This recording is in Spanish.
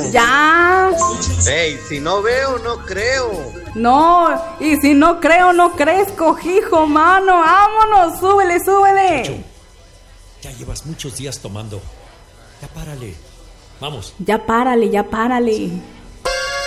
Ya. Ey, si no veo, no creo. No, y si no creo, no crezco, hijo, mano. Vámonos, súbele, súbele. Chacho, ya llevas muchos días tomando. Ya párale. Vamos. Ya párale, ya párale.